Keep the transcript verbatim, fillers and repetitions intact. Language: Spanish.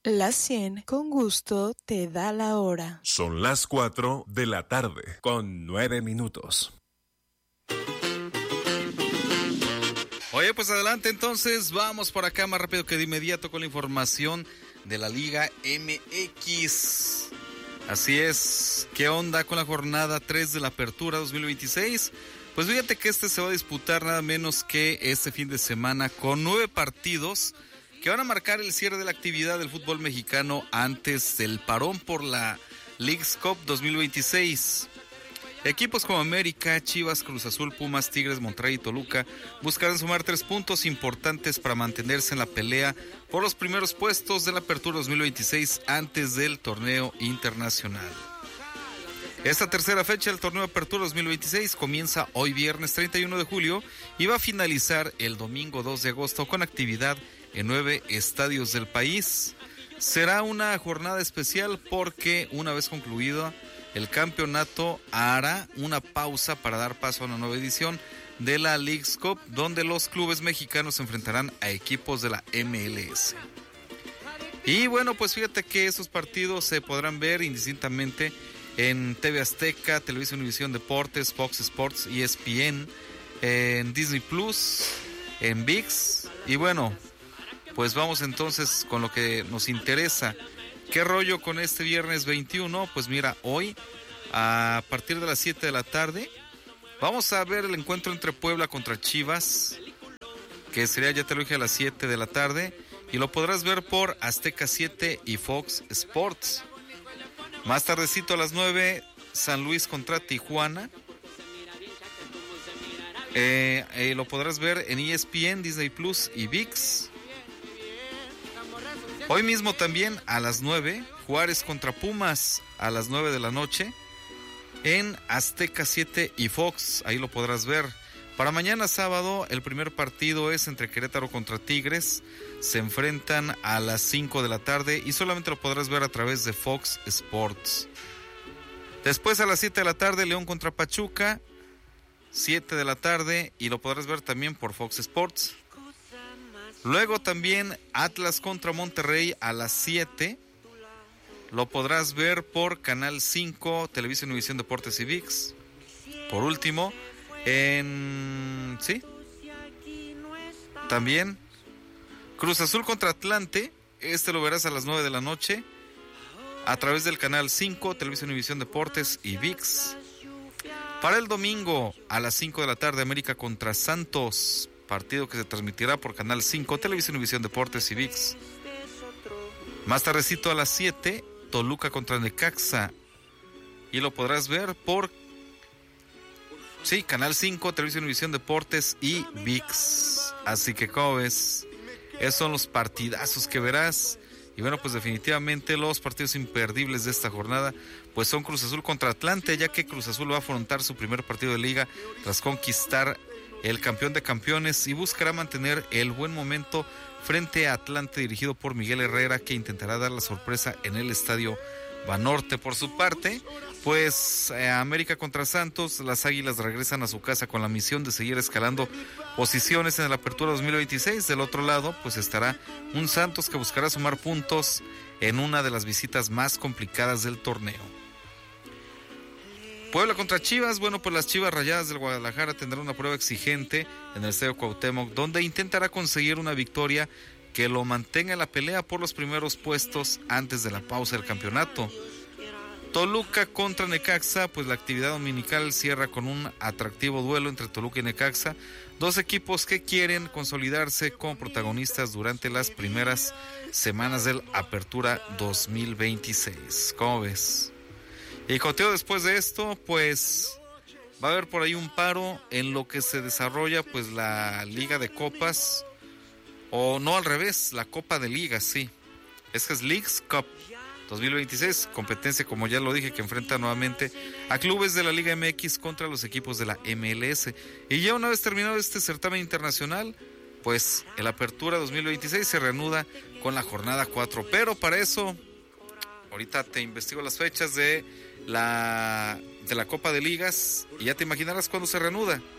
La cien con gusto te da la hora. Son las cuatro de la tarde con nueve minutos. Oye, pues adelante entonces, vamos por acá más rápido que de inmediato con la información de la Liga M X. Así es, ¿qué onda con la jornada tres de la Apertura dos mil veintiséis? Pues fíjate que este se va a disputar nada menos que este fin de semana con nueve partidos que van a marcar el cierre de la actividad del fútbol mexicano antes del parón por la Leagues Cup dos mil veintiséis. Equipos como América, Chivas, Cruz Azul, Pumas, Tigres, Monterrey y Toluca buscarán sumar tres puntos importantes para mantenerse en la pelea por los primeros puestos de la Apertura dos mil veintiséis antes del torneo internacional. Esta tercera fecha del torneo de Apertura dos mil veintiséis comienza hoy viernes treinta y uno de julio y va a finalizar el domingo dos de agosto con actividad en nueve estadios del país. Será una jornada especial porque una vez concluido el campeonato hará una pausa para dar paso a una nueva edición de la Leagues Cup, donde los clubes mexicanos se enfrentarán a equipos de la M L S. Y bueno, pues fíjate que esos partidos se podrán ver indistintamente en T V Azteca, Televisa Univisión Deportes, Fox Sports, E S P N, en Disney Plus, en ViX. Y bueno, pues vamos entonces con lo que nos interesa. ¿Qué rollo con este viernes veintiuno? Pues mira, hoy a partir de las siete de la tarde vamos a ver el encuentro entre Puebla contra Chivas, que sería, ya te lo dije, a las siete de la tarde, y lo podrás ver por Azteca siete y Fox Sports. Más tardecito a las nueve, San Luis contra Tijuana. Eh, eh, lo podrás ver en E S P N, Disney Plus y ViX. Hoy mismo también a las nueve, Juárez contra Pumas a las nueve de la noche en Azteca siete y Fox, ahí lo podrás ver. Para mañana sábado el primer partido es entre Querétaro contra Tigres, se enfrentan a las cinco de la tarde y solamente lo podrás ver a través de Fox Sports. Después a las siete de la tarde León contra Pachuca, siete de la tarde, y lo podrás ver también por Fox Sports. Luego también Atlas contra Monterrey a las siete. Lo podrás ver por Canal cinco, Televisa Univisión Deportes y ViX. Por último, en... ¿sí? También Cruz Azul contra Atlante. Este lo verás a las nueve de la noche a través del Canal cinco, Televisa Univisión Deportes y ViX. Para el domingo a las cinco de la tarde, América contra Santos. Partido que se transmitirá por Canal cinco, Televisa Univisión Deportes y ViX. Más tardecito a las siete, Toluca contra Necaxa. Y lo podrás ver por... sí, Canal cinco, Televisa Univisión Deportes y ViX. Así que, ¿cómo ves? Esos son los partidazos que verás. Y bueno, pues definitivamente los partidos imperdibles de esta jornada pues son Cruz Azul contra Atlante, ya que Cruz Azul va a afrontar su primer partido de liga tras conquistar el campeón de campeones y buscará mantener el buen momento frente a Atlante, dirigido por Miguel Herrera, que intentará dar la sorpresa en el Estadio Banorte. Por su parte, pues eh, América contra Santos, las Águilas regresan a su casa con la misión de seguir escalando posiciones en la Apertura dos mil veintiséis. Del otro lado, pues estará un Santos que buscará sumar puntos en una de las visitas más complicadas del torneo. Puebla contra Chivas, bueno, pues las Chivas Rayadas del Guadalajara tendrán una prueba exigente en el Estadio Cuauhtémoc, donde intentará conseguir una victoria que lo mantenga en la pelea por los primeros puestos antes de la pausa del campeonato. Toluca contra Necaxa, pues la actividad dominical cierra con un atractivo duelo entre Toluca y Necaxa, dos equipos que quieren consolidarse como protagonistas durante las primeras semanas del Apertura dos mil veintiséis. ¿Cómo ves? Y Joteo, después de esto, pues va a haber por ahí un paro en lo que se desarrolla pues la Liga de Copas, o no, al revés, la Copa de Ligas, sí. Es que es Leagues Cup dos mil veintiséis, competencia, como ya lo dije, que enfrenta nuevamente a clubes de la Liga M X contra los equipos de la M L S. Y ya una vez terminado este certamen internacional, pues el Apertura dos mil veintiséis se reanuda con la jornada cuatro. Pero para eso, ahorita te investigo las fechas de la, de la Copa de Ligas y ya te imaginarás cuándo se reanuda.